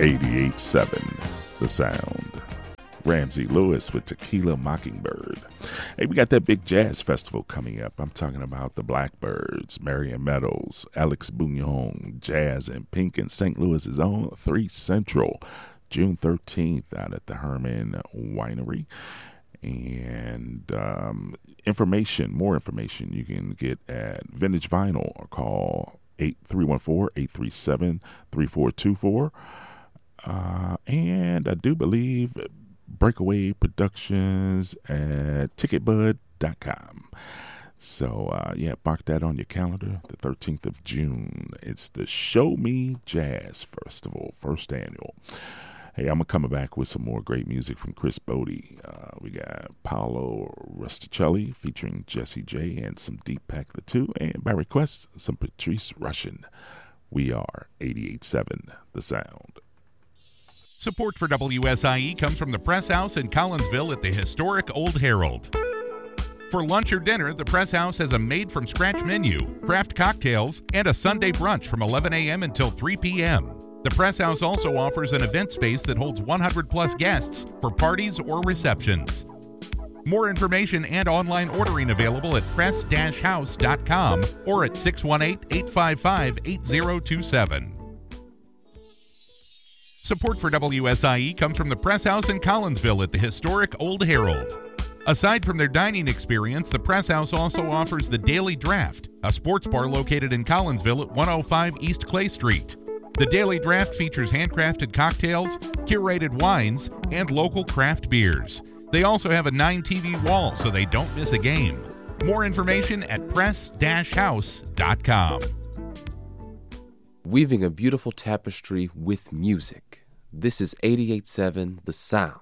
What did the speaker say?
88.7 The Sound. Ramsey Lewis with Tequila Mockingbird. Hey, we got that big jazz festival coming up. I'm talking about the Blackbirds, Marion Meadows, Alex Bouillon, Jazz and Pink in St. Louis's own 3 Central, June 13th out at the Herman Winery. And more information you can get at Vintage Vinyl or call 314-837-3424. And I do believe Breakaway Productions at ticketbud.com. So, mark that on your calendar, the 13th of June. It's the Show Me Jazz Festival, first annual. Hey, I'm coming back with some more great music from Chris Bodie. We got Paolo Rusticelli featuring Jesse J and some Deepak the Two, and by request, some Patrice Rushen. We are 88.7 The Sound. Support for WSIE comes from the Press House in Collinsville at the historic Old Herald. For lunch or dinner, the Press House has a made-from-scratch menu, craft cocktails, and a Sunday brunch from 11 a.m. until 3 p.m. The Press House also offers an event space that holds 100-plus guests for parties or receptions. More information and online ordering available at press-house.com or at 618-855-8027. Support for WSIE comes from the Press House in Collinsville at the historic Old Herald. Aside from their dining experience, the Press House also offers the Daily Draft, a sports bar located in Collinsville at 105 East Clay Street. The Daily Draft features handcrafted cocktails, curated wines, and local craft beers. They also have a 9-TV wall so they don't miss a game. More information at press-house.com. Weaving a beautiful tapestry with music. This is 88.7 The Sound.